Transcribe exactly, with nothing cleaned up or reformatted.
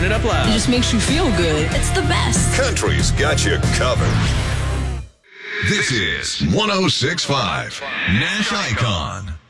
it up loud. It just makes you feel good. It's the best. Country's got you covered. This is one oh six point five Nash Icon.